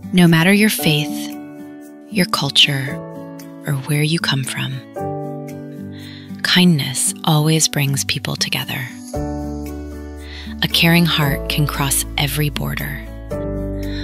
No matter your faith, your culture, or where you come from, kindness always brings people together. A caring heart can cross every border,